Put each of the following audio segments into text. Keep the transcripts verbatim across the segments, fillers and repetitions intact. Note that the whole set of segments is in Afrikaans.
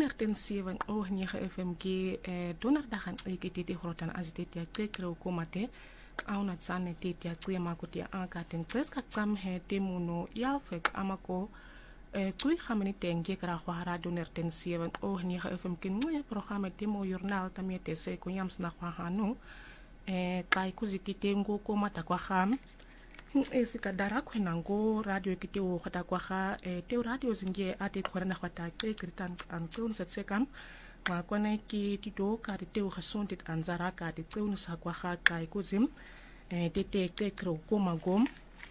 honderd zeven komma negen F M G eh, donderdag en ik het dit groot en as dit ja krekro komate au na tsane dit ja tsema kuti anka ten tseska tsam he temuno yalfek amako eh, tui khamini tenge kra khwara honderd zeven komma negen F M G ngoe programma temo journal tamete se kunyams na khwahanu eh kai kuzikitengo komata kwa kham esikadara khwena ngo radio kiteo khata kwa kha eh, te radio zinge ate khorana khata ke kritan an tsun setsekam ma kone ki tito ka te gesondheid anzara ka te tsun sa kwa kha kai kuzim eh, te te ke kro komagom.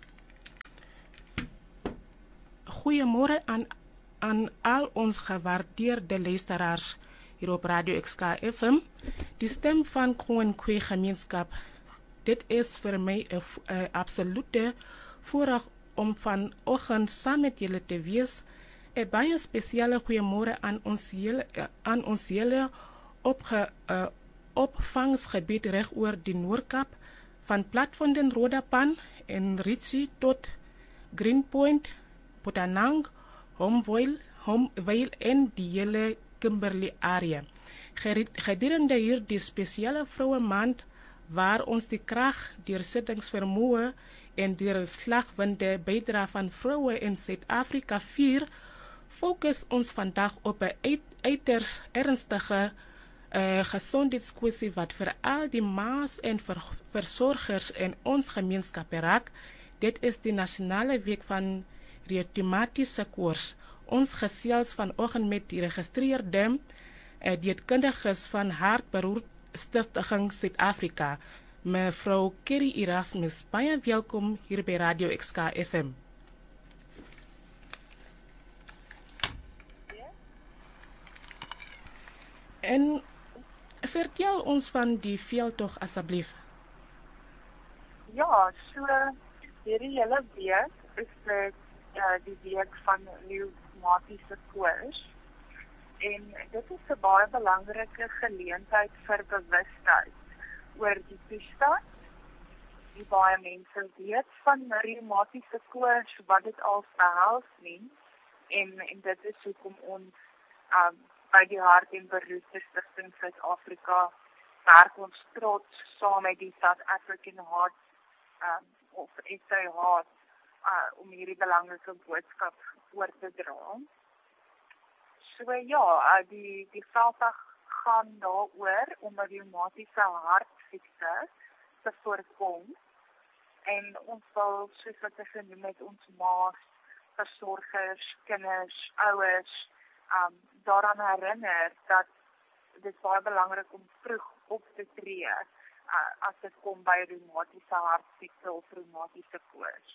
Goeiemôre aan aan al ons gewaardeerde luisteraars hier op Radio X K F M, die stem van Kroon Kwe gemeenskap. Dit is vir my 'n uh, absolute voorreg om vanoggend saam met julle te wees. 'n Baie spesiale goeiemôre aan ons hele uh, aan ons hele opge uh, opvangsgebied reg oor die Noordkap, van Platfontein, Rodapan en Ritchie tot Greenpoint, Potanang, Homville, Homville en die hele Kimberley area. Gedurende hierdie spesiale vroue maand waar ons die krag, deursettingsvermoë en deurslagwinde bydra van vroue in Suid-Afrika vier, fokus ons vandag op 'n uiters ernstige uh, gesondheidskwessie wat veral die ma's en ver versorgers in ons gemeenskap raak. Dit is die nasionale week van reumatische koors. Ons gesels vanoggend met die geregistreerde uh, dietkundiges van Hartberoerte Stichting Suid-Afrika, mevrou Kerry Erasmus. Baie welkom hier by Radio X K F M. Yeah. En vertel ons van die veldtog asseblief. Ja, so hierdie hele week is dit uh, die week van reumatische koors. En dit is 'n baie belangrike geleentheid vir bewustheid oor die toestand. Die baie mense weet van reumatiese koors, wat dit al behels nie. En, en dit is hoekom ons um, by die Hart en Beroerte Stichting Suid-Afrika werk ons trots saam met die South African Heart um, of S A Heart uh, om hierdie belangrike boodskap oor te dra. So ja, die, die veldtog gaan daaroor om 'n reumatiese hartsiekte te voorkom. En ons wil, soos wat ek genoem het, ons ma's, versorgers, kinders, ouers, um, daaraan herinner dat dit baie belangrik om vroeg op te tree uh, as dit kom by reumatiese hartsiekte of reumatiese koors.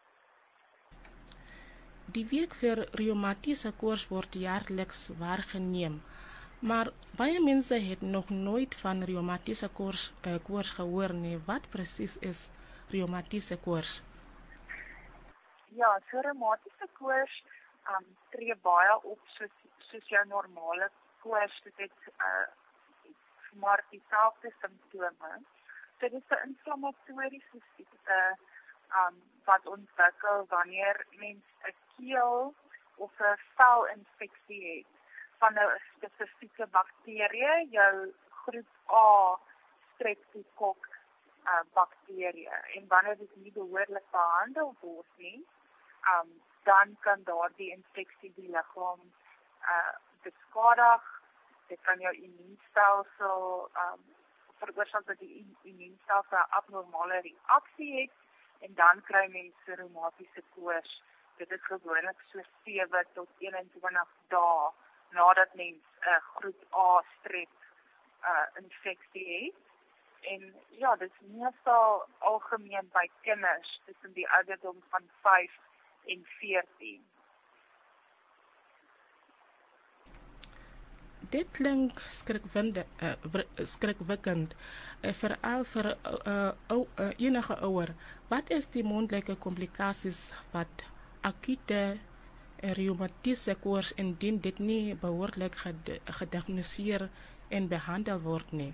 Die week vir reumatiese koors word jaarliks waargeneem, maar baie mense het nog nooit van reumatiese koors, uh, koors gehoor nie. Wat presies is reumatiese koors? Ja, so reumatiese koors um, tree baie op soos, soos jou normale koors, dit het uh, maar dieselfde simptome. So dit is 'n inflammatoriese siekte um, wat ontwikkel wanneer mens 'n keel of 'n velinfeksie het van 'n spesifieke bakterie, jou groep A streptokok uh, bakterie. En wanneer dit nie behoorlik behandel word nie, um, dan kan daardie infeksie die liggaam uh, beskadig. Dit kan jou immuunstelsel um, veroorsaak dat die immuunstelsel 'n abnormale reaksie het en dan kry mense reumatiese koors. Dit is gewoonlik so sewe tot eenentwintig dae nadat mens 'n uh, groep A strep uh, infeksie het. En ja, dit is meestal algemeen by kinders tussen die ouderdom van vyf en veertien. Dit klink skrikwekkend, uh, skrikwekkend, uh, veral vir uh, uh, uh, enige ouer. Wat is die moontlike komplikasies wat akute reumatiese koors indien dit nie behoorlik gediagnoseer en behandel word nie?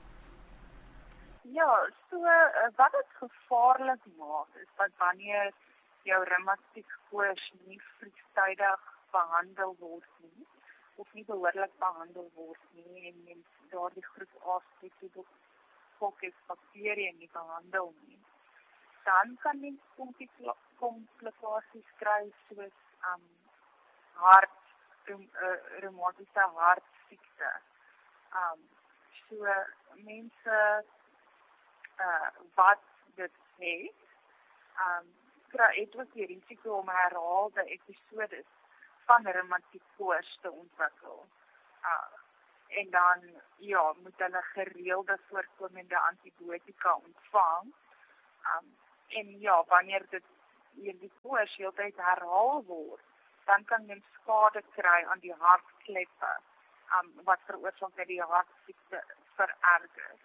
Ja, so uh, wat dit gevaarlik maak is dat wanneer jou reumatiese koors nie vroegtydig behandel word nie, of nie behoorlik behandel word nie en mens daardie groep A Streptococcus bakterie nie behandel nie, dan kan mens komplikasies kry soos um, hart, reumatiese hartsiekte. Um, so mense uh, wat dit het, um, het ook die risiko om herhaalde episodes van reumatiek koors te ontwikkel. Uh, en dan ja, moet hulle gereelde voorkomende antibiotika ontvang. Um, en ja, wanneer dit die koors heeltyd herhaal word, dan kan mens skade kry aan die hartkleppe, um, wat veroorsaak dat die hartsiekte vererger.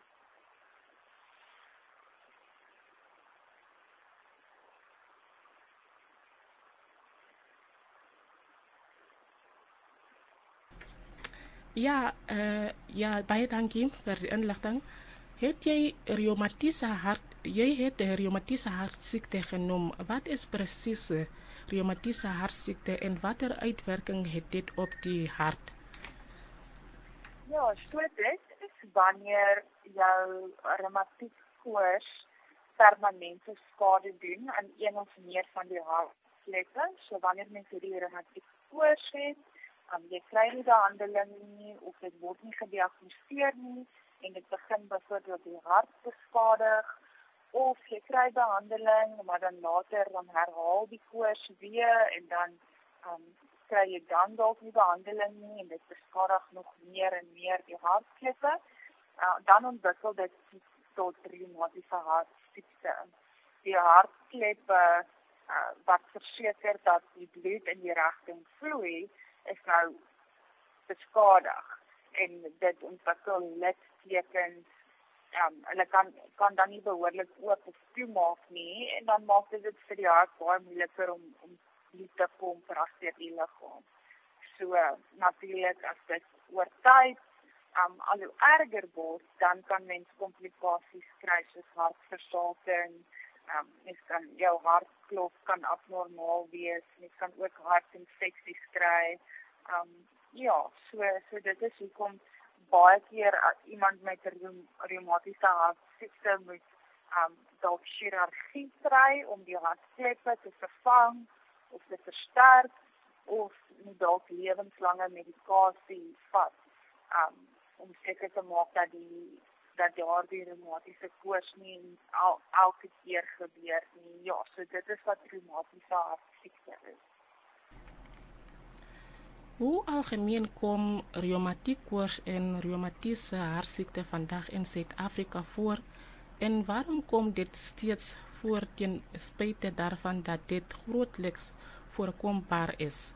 Ja, uh, ja, baie dankie vir die inligting. Het jy reumatiese hart, jy het de reumatiese hartsiekte genoem. Wat is presies reumatiese hartsiekte en watter uitwerking het dit op die hart? Ja, so dit is wanneer jou reumatiek koors permanente skade doen aan een of meer van die hartkleppe. So wanneer mens hierdie reumatiek koors het, Um, jy kry nie behandeling nie, of dit word nie gediagnoseer nie, en dit begin byvoorbeeld die hart beskadig, of jy kry behandeling, maar dan later dan herhaal die koors weer, en dan um, kry jy dan dalk nie behandeling nie, en dit beskadig nog meer en meer die hartkleppe, uh, dan ontwikkel dit tot reumatiese hartsiekte. Die hartkleppe uh, wat verseker dat die bloed in die rigting vloei, is nou beskadig en dit ontwikkel littekens. Um, hulle kan, kan dan nie behoorlik oop of toemaak nie en dan maak dit dit vir die hart baie moeiliker om, om bloed te pomp deur die liggaam. So natuurlik as dit oor tyd um, al hoe erger word, dan kan mens komplikasies kry soos hartversaking. Um, mens kan, jou hartklop kan abnormaal wees, mens kan ook hartinfeksies kry. Um, ja, so, so dit is hoekom baie keer uh, iemand met reumatiese hartsiekte moet um, dalk chirurgie kry om die hartkleppe te vervang of te versterk of moet dalk lewenslange medikasie vat um, om seker te maak dat die dat daar die reumatiese koors nie al, elke keer gebeur nie. Ja, so dit is wat reumatiese hartsiekte is. Hoe algemeen kom reumatiek koors en reumatiese hartsiekte vandag in Suid-Afrika voor en waarom kom dit steeds voor ten spyte daarvan dat dit grootliks voorkombaar is?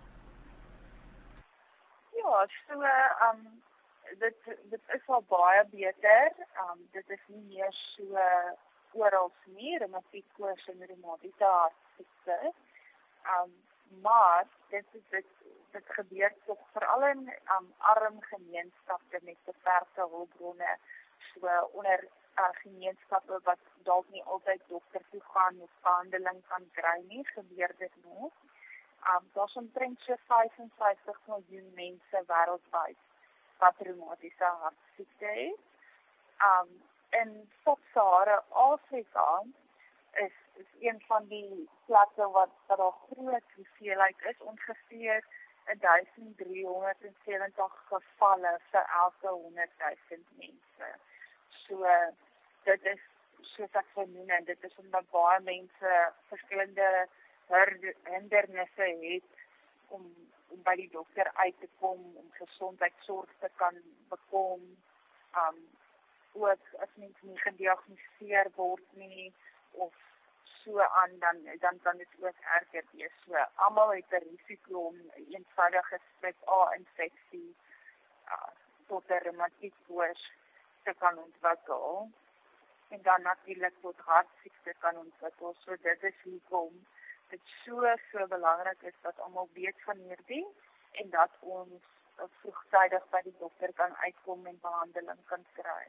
Ja, so um, Dit, dit is al baie beter, um, dit is nie meer so oral nie, reumatiek koors en reumatiese hartsiekte, um, maar dit, dit, dit gebeur toch veral in um, arm gemeenskappe met beperkte hulpbronne, so onder uh, gemeenskappe wat dalk nie altyd dokter toe gaan of behandeling kan kry nie, gebeur dit nog. Um, daar is omtrent so vyf en vyftig miljoen mense wêreldwyd wat reumatiese hartsiekte het. Um, in Sub-Sahara Afrika is, is een van die plekke wat, wat al groot hoeveelheid is, ongeveer duisend driehonderdsewentig gevalle vir elke honderdduisend mense. So, dit is, soos ek genoem, en dit is omdat baie mense verskillende hindernisse het om om by die dokter uit te kom, om gesondheidsorg te kan bekom, um, ook as mens nie gediagnoseer word nie, of so aan, dan, dan kan dit ook erger wees. So, almal het 'n risiko om eenvoudige strep A-infeksie uh, tot 'n reumatiek koors te kan ontwikkel, en dan natuurlik tot hartsiekte kan ontwikkel. So, dit is hoekom dit so, so belangrik is dat almal weet van hierdie en dat ons vroegtydig by die dokter kan uitkom en behandeling kan kry.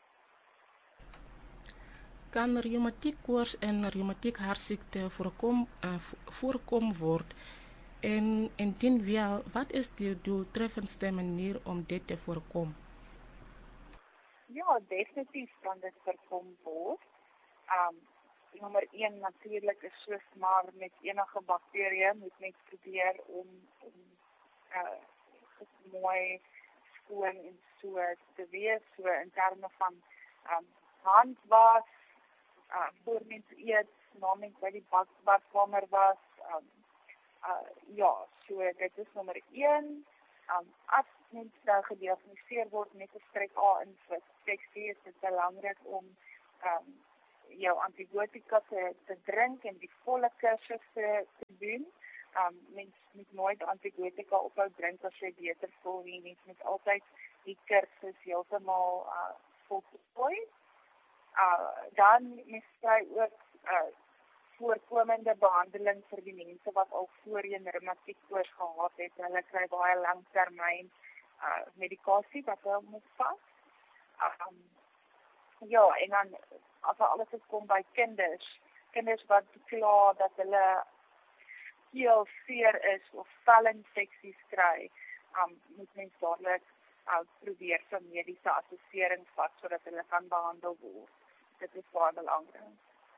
Kan reumatiek koors en reumatiek hartsiekte voorkom, uh, voorkom word En indien wel, wat is de doeltreffendste manier om dit te voorkomen? Ja, definitief kan dit voorkom word. Um, Nommer een natuurlijk is soos maar met enige bakterieë moet mens probeer om, om uh, mooi skoon en so te wees, so in terme van um, handwas, uh, voor mens eet, na mens by die bad, badkamer was. Um, uh, ja, so dit is nommer een. Um, as mens nou gediagnoseer word met 'n strep A infeksie, is dit belangrik om um, jou antibiotika te, te drink en die volle kursus te, te doen. Um, mens moet nooit antibiotika ophou drink as jy beter voel nie. Mens moet altyd die kursus heeltemal uh, voltooi. Uh, dan mens kry ook uh, voorkomende behandeling vir die mense wat al voorheen reumatiek koors gehad het. Hulle kry baie langtermyn uh, medikasie wat hulle moet vat. Um, ja, en dan as alles het kom by kinders, kinders wat kla dat hulle keel seer is of velinfeksies kry, um, moet mens dadelik uh, probeer vir mediese assessering vat sodat hulle kan behandel word. Dit is baie belangrik.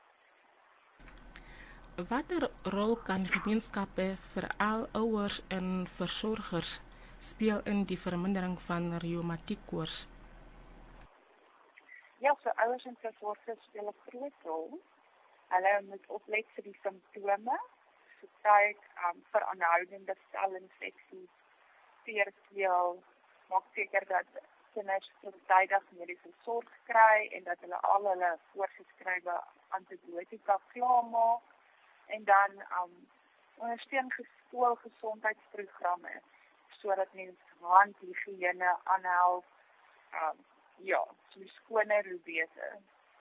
Watter rol kan gemeenskappe, veral ouers en versorgers, speel in die vermindering van reumatiek koors? Ja, so ouers en versorgers speel 'n groot rol. Hulle moet oplet vir die simptome, so kyk um, vir aanhoudende velinfeksies, seerkeel, maak seker dat kinders vroegtydig mediese sorg kry en dat hulle al hulle voorgeskrewe antibiotika klaarmaak. En dan um, ondersteun skoolgesondheidsprogramme sodat mens handhygiëne aanhelp. Um, ja, so skoner hoe beter.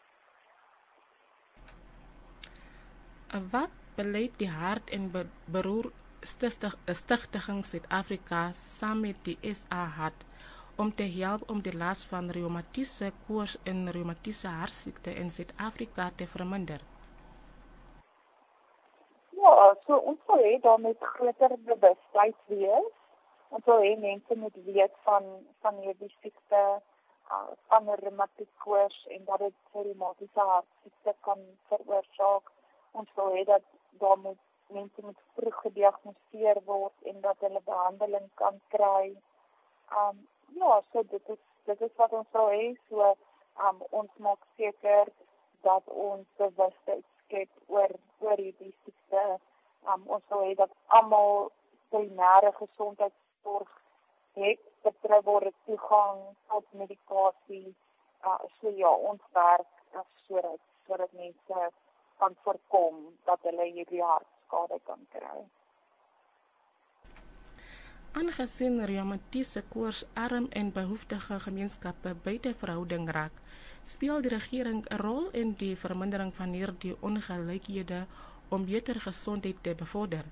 Wat beleid die Hart- en Beroer Stichting Suid-Afrika saam met die S A H A T om te help om die las van reumatiese koors en reumatiese hartsiekte in Suid-Afrika te verminder? Ja, so ons wil hê daar moet groter bewustheid wees. Ons wil hê mense moet weet van van hierdie siekte, uh, van reumatiek koors en dat dit reumatiese hartsiekte kan veroorsaak. Ons wil hê dat daar moet mense moet vroeg gediagnoseer word en dat hulle behandeling kan kry. Um, ja, so dit is dit is wat ons wil hê. So um, ons maak seker dat ons bewustheid skep oor oor hierdie siekte. Um, ons wil hê dat almal primêre gesondheidsorg het, dat hulle word toegang tot medikasie. Uh, so ja, ons werk sodat sodat mense kan voorkom dat hulle hierdie hartskade kan kry. Aangesien reumatiese koors arm en behoeftige gemeenskappe buite verhouding raak, speel die regering 'n rol in die vermindering van hierdie ongelykhede om beter gesondheid te bevorder?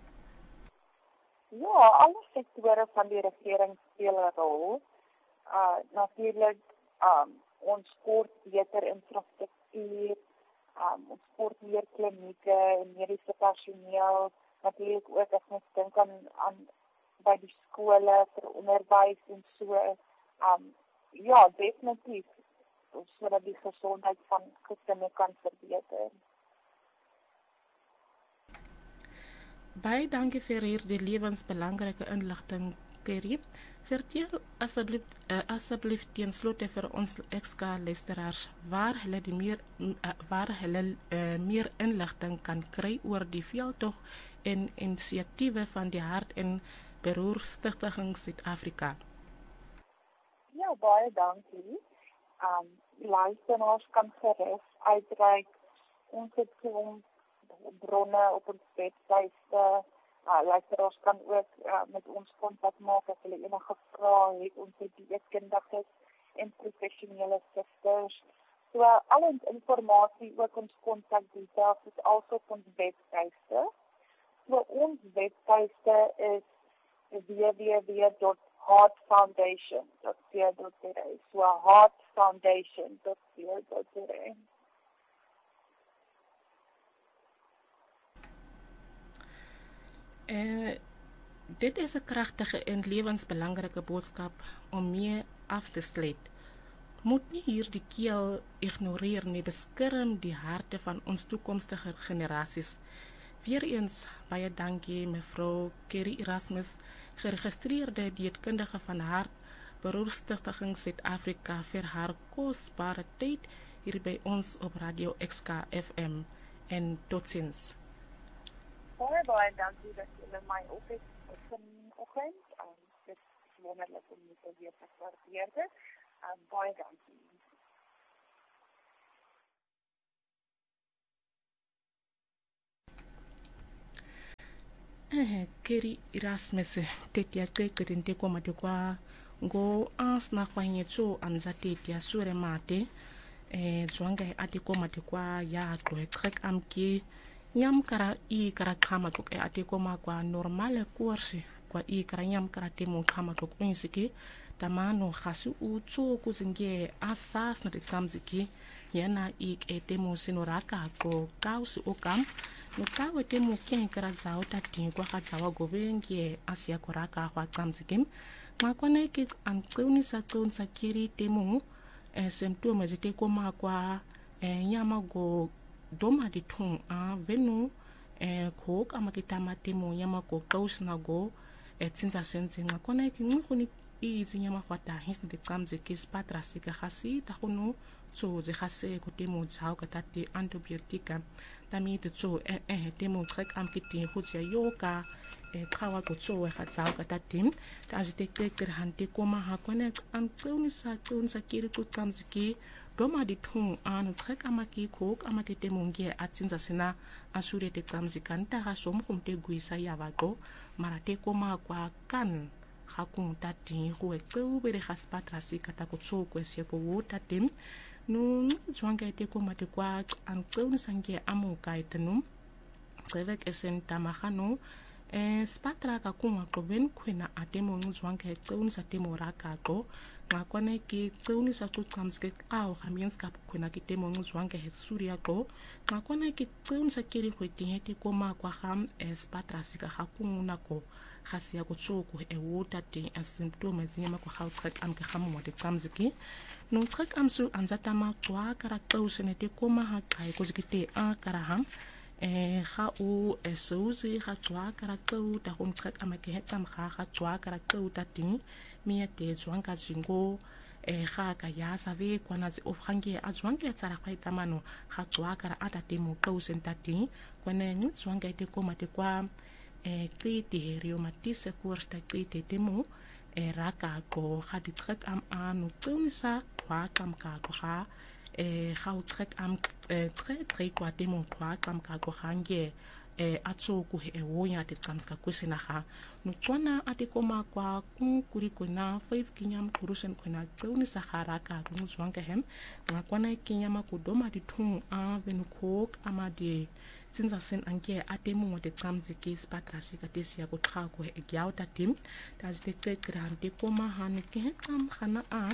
Ja, alle sektore van die regering speel 'n rol. Uh, natuurlik, um, ons kort beter infrastruktuur, um, ons kort meer klinieke en mediese personeel, natuurlik ook as ons dink aan, aan by die skole vir onderwys en so. Um, ja, definitief, sodat die gesondheid van gesinne kan verbeter. Baie dankie vir hierdie lewensbelangrike inligting, Kerry. Vertel asseblief uh, asseblief ten slotte vir ons X K luisteraars waar hulle die meer uh, waar hulle uh, meer inligting kan kry oor die veldtog en inisiatiewe van die Hart- en Beroer Stichting Suid-Afrika. Ja, baie dankie. Um, luisteraars kan gerus uitreik. Ons het klomp bronne op ons webtuiste. Uh, luisteraars kan ook uh, met ons kontak maak as hulle enige vrae het. Ons het dieetkundiges en professionele susters. So uh, al ons informasie ook ons kontakdetails is also op ons webtuiste. So ons webtuiste is w w w dot heart foundation dot co dot za. So heart foundation dot co dot za. Uh, dit is een krachtige en levensbelangrijke boodschap om mee af te sluiten. Moet nie hier die keel ignoreer nie, beskerm die harte van ons toekomstige generaties. Weer eens, baie dankie mevrou Kerry Erasmus, geregistreerde dieetkundige van haar Beroepsstichting Suid-Afrika vir haar kosbare tyd hier by ons op Radio X K F M. En tot ziens. Baie, baie dankie dat julle my op het vanoggend. Um, dit is wonderlik om dit te weer te waardeer. Um, baie dankie. Eh, Kerry Erasmus, tetia keke nte kwa matekwa ngo ans na kwa nyecho anza tetia sure mate eh zwanga ati kwa matekwa ya to trek amki nyam kara i kara kama tok e ati kwa kwa normale course kwa i kara nyam kara temo kama tok unsiki tamano khasu utso kuzinge asas na tsamziki yana ik e temo sinoraka ko kausu okam no kawe temo ken kara zao tatin kwa khatsawa gobengie asia koraka kwa tsamzikim makwana ke antuni sa tsunsa kiri temo e symptome zite koma kwa e nyama go doma di thung a venu e khok amakitama temo nyama go kausna go e tsinza senzi makwana ke ngkhuni i tsinyama khwata hisne de tsamziki spatra sika khasi ta khono tso ze khase ko temo tsao ka tati antibiotika tami te tso e e temo trek am kiti khutsia yoga e trawa ko tso e khatsao ka tati ta zite tek hante koma ha kone am tsuni sa tsun sa kiri ku tsamziki doma di thung an trek amaki khok amaki temo nge atsinza sina asure te tsamzikanta ga som khumte guisa ya bako marate koma kwa kan hakung tati go e tseu bere gaspatra sika ta ko tso ko se ko wota tim no zwanga ite ko mate kwa an tseu sange amuka itenu tsevek esen tamahano e spatra ka kunga qoben khwena atemo zwanga tseu sa temo raka ko ngakwana ke tseu ni sa tso tsamske ao gamiens ka khwena ke temo zwanga he surya ko ngakwana ke tseu sa kiri khweti heti ko ma kwa gam e spatra sika hakunguna ko hasia ko tsoko e wota te asymptome zinyama ko khautrek am ke khamu wa te tsamziki no trek am su anzata ma twa kara kausene te koma ha kai ko zikite a kara ham e kha u e suzi kha twa kara kau ta hom trek am ke hetam kha kha twa kara kau ta tin mi te zwanga zingo e kha ka ya save kwana zi ofhange a zwanga tsara kwa itamano kha twa kara ata te mo kausen ta tin kwana ni zwanga te koma te kwa e kiti rheumatisme kursta kiti temo e raka ko ga di trek am an tsunisa kwa kam ka ko ga e ga u trek am e tre tre kwa temo kwa kam ka ko hange e atso ku e wonya te tsamska kusina ga no tswana ate koma kwa ku kuri kona five kinyam kurusen kona tsunisa ga raka ku zwanga hem ngakwana kinyama ku doma di thung a venu khok amade tsinza sen anke atemo de tsamziki spatra sika tesia ko tha ko e gyauta tim ta zite grande koma han ke tsam khana a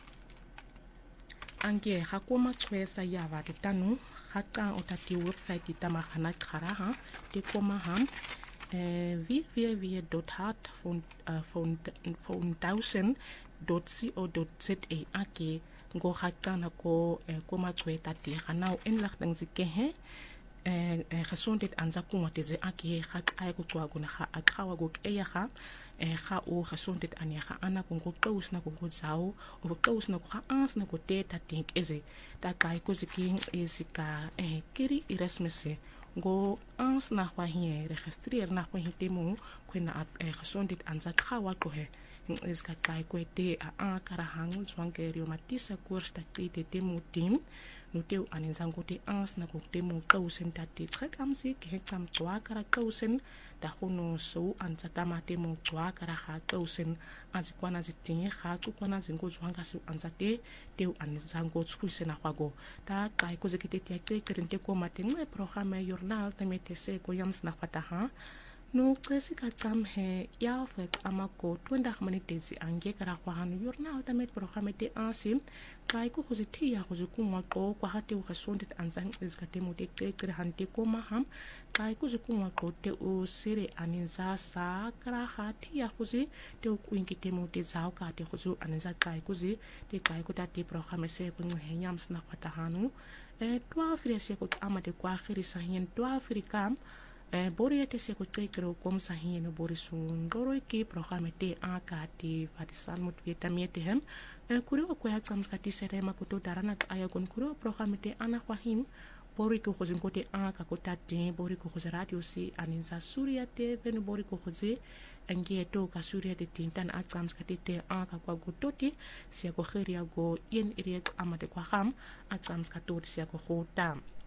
anke ha koma tswesa ya va de tanu ha ka otati website itama khana khara ha te koma ham eh w w w dot heart foundation dot co dot za ake go ha kana ko koma tsweta te khana en lagtang zike he eh gesondheid anza kuma teze ake ga ai ko tswa gona ga akhawa go ke ya ga eh ga o gesondheid an ya ga ana ko go tous na ko go zao o tous na ko ga ans na ko teta think eze ta kai ko ziking ezika eh Kerry Erasmus go ans na kwa hier registreer na kwa hitemo ko na eh gesondheid anza khawa ko he is ka kai ko te a kara hang zwanga rheumatisme kursta te temo tim no teu anenzango te ans na ko temo kausen ta te trek amsi ke tsam tswa kara kausen da hono so anza tama temo tswa kara ha kausen azikwana zitinye ha tukwana zingo zwanga su anza te teu anenzango tsuisena kwago ta kai ko zikete te te krente ko mate ne programa jornal te mete se ko yams na fata ha no qesi ka tsam he ya fek amako twenda khmani tezi ange kara kwa hanu yurna ultimate programme te ansim kai ku khuzi thia khuzi ku ngaqo kwa hate u khasondet anzang izkate mo te qeqre hante ko maham kai ku ziku ngaqo te u sire aninza sa kara khathia khuzi te u kuinkite mo te zau ka te khuzu aninza kai kuzi te kai ku ta te programme se ku ngenyam sna kwata hanu e twa fire se ku amate kwa khirisa hien twa frikam e bori te se ko tekro kom sa hino bori sun doro ki programme te akati vatisan mut vitamite hem e kuri ko ya tsam ska ti sere ma ko to darana aya kon kuri programme te ana kwa hin bori ko ko zinkote aka ko tate bori ko ko radio si aninza surya te ven bori ko ko ze ange to ka surya te tintan atsam ska te aka kwa gototi sia ko kheria go yen iriek amate kwa ham atsam ska to sia ko khotam